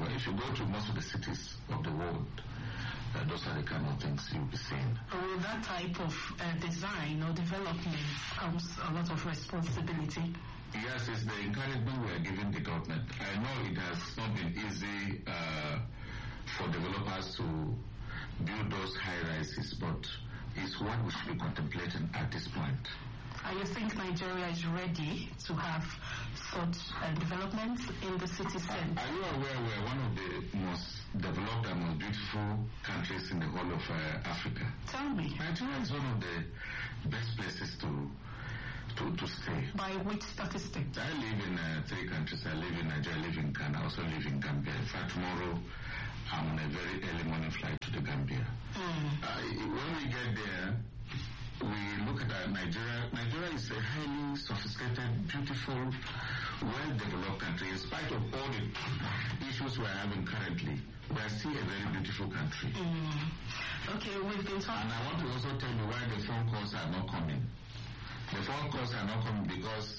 Well, if you go to most of the cities of the world, those are the kind of things you'll be seeing. With that type of design or development comes a lot of responsibility. Yes, it's the encouragement we are giving the government. I know it has not been easy for developers to build those high-rises, but it's what we should be contemplating at this point. And you think Nigeria is ready to have such development in the city center? Are you aware we are one of the most developed and most beautiful countries in the whole of Africa? Tell me. Nigeria is one of the best places to stay. By which statistic? I live in 3 countries. I live in Nigeria, I live in Ghana, I also live in Gambia. In fact, tomorrow I'm on a very early morning flight to the Gambia. When we get there, we look at Nigeria. Nigeria is a highly sophisticated, beautiful, well-developed country. In spite of all the issues we are having currently, we are still a very beautiful country. Okay, we've been talking. And I want to also tell you why the phone calls are not coming. The phone calls are not coming because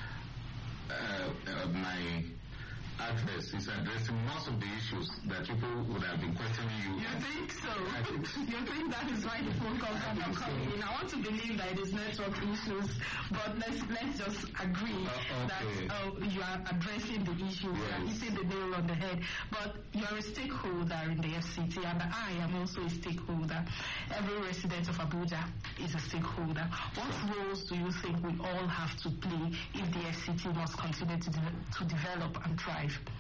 my address is addressing most of the issues that people would have been questioning you. You think so? You think that is why the phone calls are not coming in? I want to believe that it is network issues, but let's just agree that you are addressing the issue, you are hitting the nail on the head. But you are a stakeholder in the FCT, and I am also a stakeholder. Every resident of Abuja is a stakeholder. What roles do you think we all have to play if the FCT must continue to develop and thrive?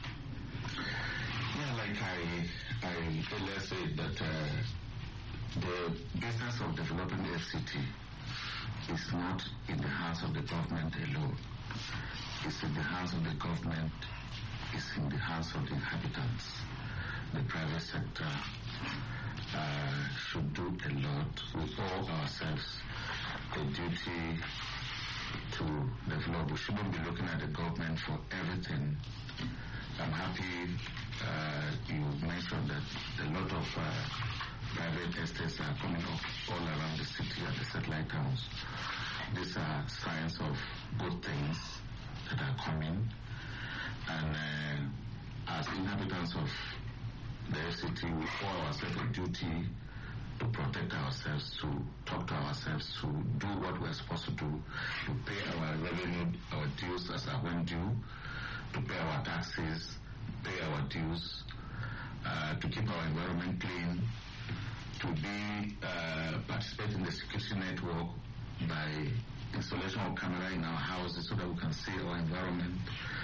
Yeah, like I earlier said, that the business of developing the FCT is not in the hands of the government alone. It's in the hands of the government. It's in the hands of the inhabitants. The private sector should do a lot. We owe ourselves a duty to develop. We shouldn't be looking at the government for everything. I'm happy you mentioned that a lot of private estates are coming up all around the city and the satellite towns. These are signs of good things that are coming, and as inhabitants of the FCT, we owe ourselves a duty to protect ourselves, to talk to ourselves, to do what we're supposed to do, to pay our revenue, our dues as are when due, to pay our taxes, pay our dues, to keep our environment clean, to be participate in the security network by installation of camera in our houses so that we can see our environment,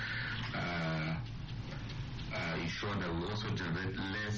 ensure that we also generate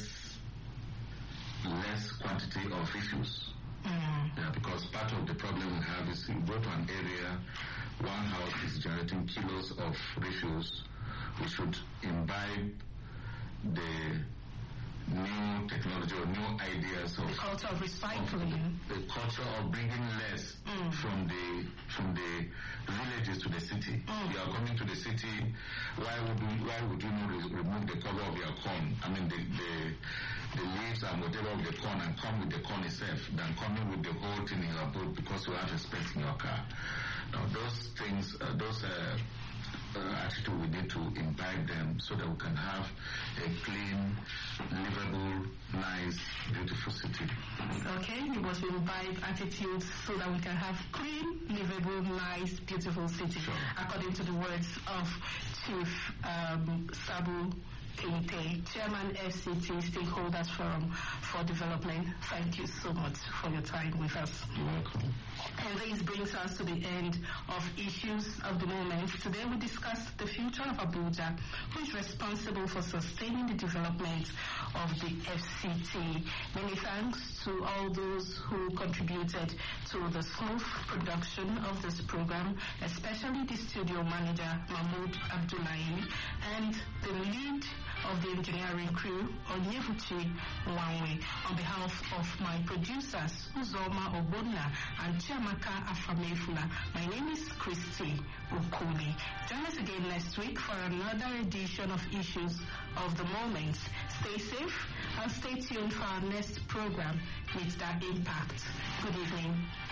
less quantity of issues. Because part of the problem we have is you go to an area, one house is generating kilos of refuse. We should imbibe the new technology or new ideas of the culture of recycling, the culture of bringing less from the villages to the city. You are coming to the city. Why would you not remove the cover of your corn? I mean the leaves and whatever of the corn, and come with the corn itself, than coming with the whole thing in your boat because you have a space in your car. Now those things, attitude, we need to imbibe them so that we can have a clean, livable, nice, beautiful city. Okay, we must imbibe attitudes so that we can have clean, livable, nice, beautiful city. Sure. According to the words of Chief Sabu Keite, Chairman FCT Stakeholders Forum for Development. Thank you so much for your time with us. You're welcome. And this brings us to the end of Issues of the Moment. Today we discussed the future of Abuja, who is responsible for sustaining the development of the FCT. Many thanks to all those who contributed to the smooth production of this program, especially the studio manager, Mahmoud Abdullahi, and the lead of the engineering crew, Onyefuchi Nwanwe. On behalf of my producers, Uzoma Obona and Chiamaka Afamefula, my name is Christy Ukuli. Join us again next week for another edition of Issues of the Moment. Stay safe and stay tuned for our next program with that impact. Good evening.